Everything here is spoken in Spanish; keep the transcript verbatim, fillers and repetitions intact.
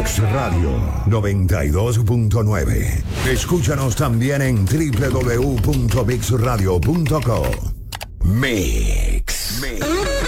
Mix Radio noventa y dos punto nueve. Escúchanos también en doble u doble u doble u punto mix radio punto co. Mix. Mix.